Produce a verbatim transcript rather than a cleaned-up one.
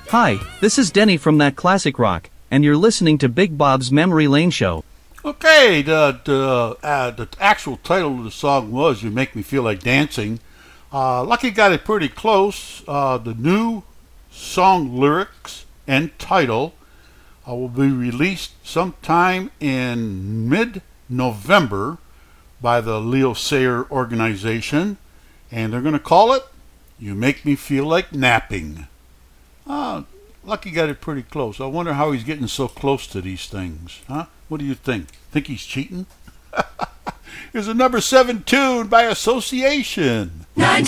Hi, this is Denny from That Classic Rock, and you're listening to Big Bob's Memory Lane Show. Okay, the the, uh, the actual title of the song was "You Make Me Feel Like Dancing." Uh, Lucky got it pretty close. Uh, the new song lyrics and title uh, will be released sometime in mid-November by the Leo Sayer organization, and they're going to call it "You Make Me Feel Like Napping." Uh, Lucky got it pretty close. I wonder how he's getting so close to these things, huh? What do you think? Think he's cheating? Here's a number seven tune by association. nineteen